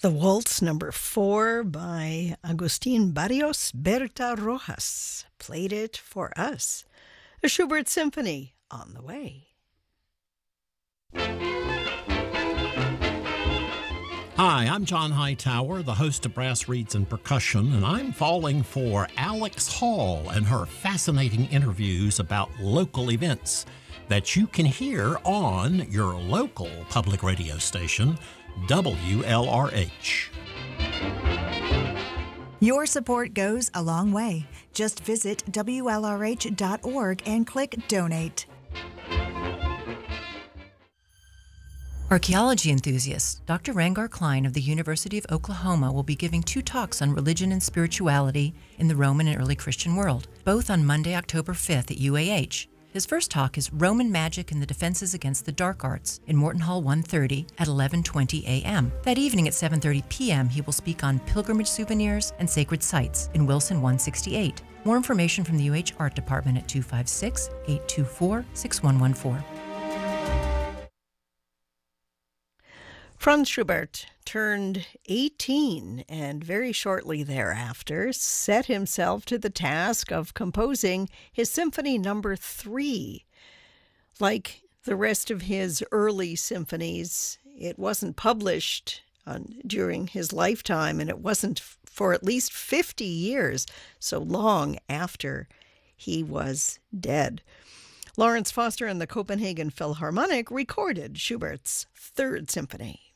The Waltz number 4 by Agustin Barrios Berta Rojas played it for us. A Schubert Symphony on the way. Hi, I'm John Hightower, the host of Brass Reeds and Percussion, and I'm falling for Alex Hall and her fascinating interviews about local events that you can hear on your local public radio station, WLRH. Your support goes a long way. Just visit WLRH.org and click Donate. Archaeology enthusiast Dr. Rangar Klein of the University of Oklahoma will be giving 2 talks on religion and spirituality in the Roman and early Christian world, both on Monday, October 5th at UAH. His first talk is Roman Magic and the Defenses Against the Dark Arts in Morton Hall 130 at 11:20 a.m. That evening at 7:30 p.m., he will speak on pilgrimage souvenirs and sacred sites in Wilson 168. More information from the UH Art Department at 256-824-6114. Franz Schubert turned 18 and very shortly thereafter set himself to the task of composing his Symphony Number 3. Like the rest of his early symphonies, it wasn't published during his lifetime, and it wasn't for at least 50 years, so long after he was dead. Lawrence Foster and the Copenhagen Philharmonic recorded Schubert's Third Symphony.